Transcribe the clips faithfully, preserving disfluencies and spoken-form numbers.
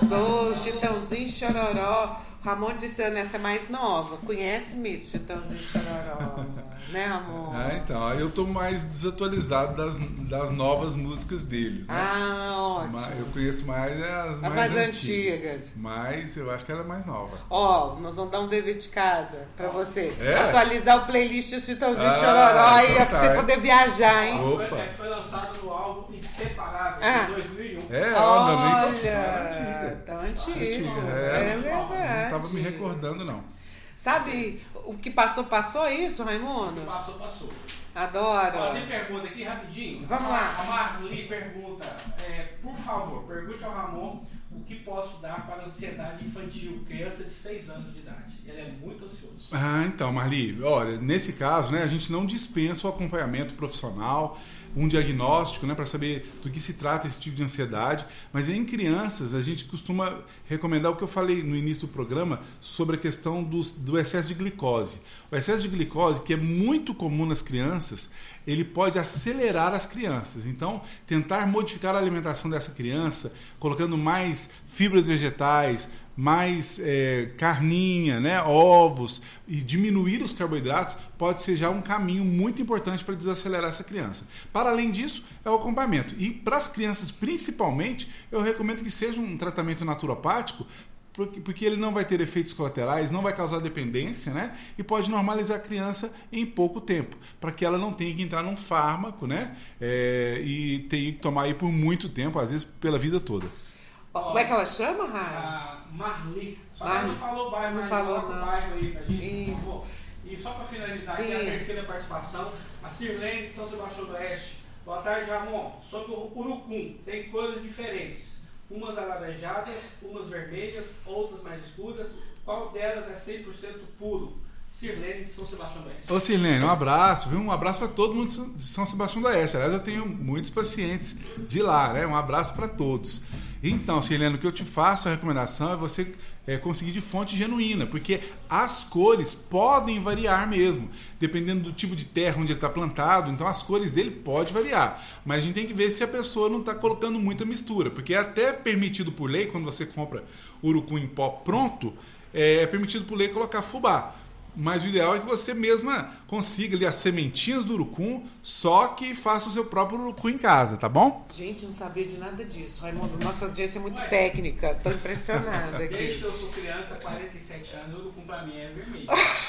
sou Chitãozinho Chororó. Ramon disse, essa é mais nova. Conhece mesmo Chitãozinho Chororó, né, Ramon? Ah, então. Eu tô mais desatualizado das, das novas músicas deles, né? Ah, ótimo. Mas eu conheço mais as, As mais, mais antigas. antigas. Mas eu acho que ela é mais nova. Ó, nós vamos dar um dever de casa pra você. É? Atualizar o playlist do Chitãozinho Ah, Chororó aí, então é pra tá. você poder viajar, hein? Opa. Foi, foi lançado no álbum Inseparável, Ah. em dois mil e um. É, ela também tá Olha, antiga. tá antiga. Antiga, É, é. verdade. Não tava me recordando, não. Sabe, o que passou, passou isso, Raimundo? Passou, passou. Adoro. Ó, tem pergunta aqui rapidinho. Vamos a, lá. A Marli pergunta, é, por favor, pergunte ao Ramon o que posso dar para ansiedade infantil, criança de seis anos de idade. Ele é muito ansioso. Ah, então, Marli, olha, nesse caso, né, a gente não dispensa o acompanhamento profissional, um diagnóstico, né, para saber do que se trata esse tipo de ansiedade, mas em crianças a gente costuma recomendar o que eu falei no início do programa sobre a questão do, do excesso de glicose. O excesso de glicose, que é muito comum nas crianças, ele pode acelerar as crianças. Então, tentar modificar a alimentação dessa criança, colocando mais fibras vegetais, mais é, carninha, né, ovos, e diminuir os carboidratos pode ser já um caminho muito importante para desacelerar essa criança. Para além disso, é o acompanhamento. E para as crianças, principalmente, eu recomendo que seja um tratamento naturopático, porque, porque ele não vai ter efeitos colaterais, não vai causar dependência, né, e pode normalizar a criança em pouco tempo, para que ela não tenha que entrar num fármaco, né, é, e tenha que tomar aí por muito tempo, às vezes pela vida toda. Como é que ela chama, Rai? A Marli. Só que Marli. ela não falou o bairro, Não mas falou, coloca não. o bairro aí pra gente, Isso. por favor. E só para finalizar Sim. aqui a terceira participação, a Sirlene de São Sebastião do Oeste. Boa tarde, Ramon. Sobre o urucum, tem cores diferentes. Umas alaranjadas, umas vermelhas, outras mais escuras. Qual delas é cem por cento puro? Sirlene de São Sebastião do Oeste. Ô Sirlene, um abraço, viu? Um abraço para todo mundo de São Sebastião do Oeste. Aliás, eu tenho muitos pacientes de lá, né? Um abraço para todos. Então, Sirlene, o que eu te faço, a recomendação é você é, conseguir de fonte genuína, porque as cores podem variar mesmo, dependendo do tipo de terra onde ele está plantado, então as cores dele podem variar. Mas a gente tem que ver se a pessoa não está colocando muita mistura, porque é até permitido por lei, quando você compra urucum em pó pronto, é permitido por lei colocar fubá. Mas o ideal é que você mesma consiga ali as sementinhas do urucum, só que faça o seu próprio urucum em casa, tá bom? Gente, não sabia de nada disso. Raimundo, nossa audiência é muito técnica. Tô impressionada Desde aqui. que eu sou criança, quarenta e sete anos, o urucum pra mim é vermelho.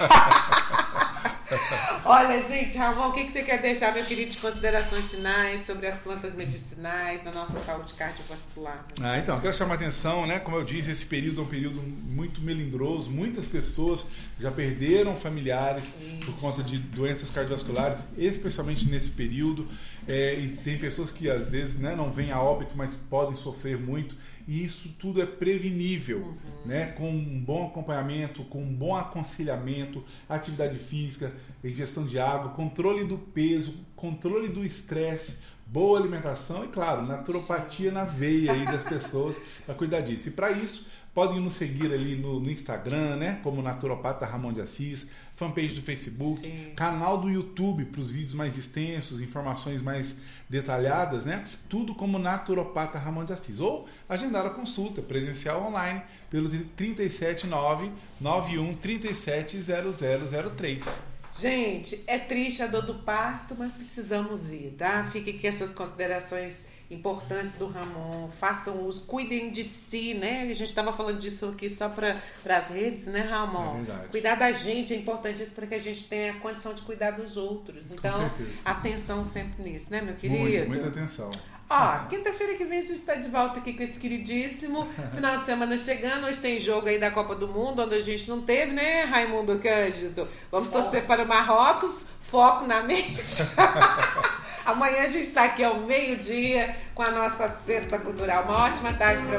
Olha, gente, Ramon, o que que você quer deixar, meu querido, de considerações finais sobre as plantas medicinais da nossa saúde cardiovascular? Ah, então, eu quero chamar a atenção, né? Como eu disse, esse período é um período muito melindroso. Muitas pessoas já perderam familiares Isso. por conta de doenças cardiovasculares, especialmente nesse período. É, e tem pessoas que às vezes, né, não vêm a óbito, mas podem sofrer muito. E isso tudo é prevenível, uhum. né? Com um bom acompanhamento, com um bom aconselhamento, atividade física, ingestão de água, controle do peso, controle do estresse, boa alimentação e, claro, naturopatia Sim. na veia aí das pessoas para cuidar disso. E para isso, podem nos seguir ali no, no Instagram, né? Como Naturopata Ramon de Assis, fanpage do Facebook, Sim. canal do YouTube para os vídeos mais extensos, informações mais detalhadas, né? Tudo como Naturopata Ramon de Assis. Ou agendar a consulta presencial online pelo trinta e sete nove nove um trinta e sete zero zero zero três. Gente, é triste a dor do parto, mas precisamos ir, tá? Fiquem aqui essas considerações importantes do Ramon, façam uso, cuidem de si, né? A gente estava falando disso aqui só para as redes, né, Ramon? É verdade. Cuidar da gente é importantíssimo para que a gente tenha a condição de cuidar dos outros. Então, atenção sempre nisso, né, meu querido? Muito, muita atenção. Ó, quinta-feira que vem a gente está de volta aqui com esse queridíssimo. Final de semana chegando, hoje tem jogo aí da Copa do Mundo, onde a gente não teve, né, Raimundo Cândido? Vamos torcer para o Marrocos, foco na mente. Amanhã a gente está aqui ao meio-dia com a nossa Sexta Cultural. Uma ótima tarde para